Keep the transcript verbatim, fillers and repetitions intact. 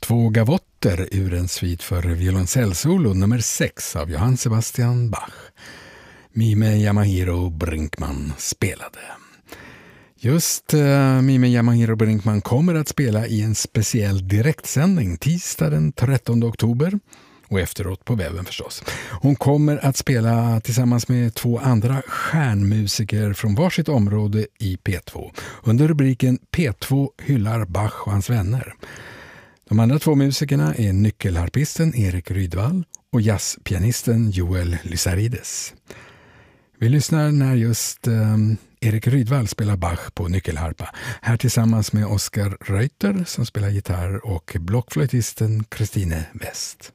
Två gavotter ur en svit för violoncellsolo nummer sex av Johann Sebastian Bach. Mime Yamahiro Brinkman spelade. Just uh, Mime Yamahiro Brinkman kommer att spela i en speciell direktsändning tisdag den trettonde oktober och efteråt på webben förstås. Hon kommer att spela tillsammans med två andra stjärnmusiker från varsitt område i P två under rubriken P två hyllar Bach och hans vänner. De andra två musikerna är nyckelharpisten Erik Rydvall och jazzpianisten Joel Lysarides. Vi lyssnar när just eh, Erik Rydvall spelar Bach på nyckelharpa. Här tillsammans med Oskar Reuter som spelar gitarr och blockflöjtisten Christine West.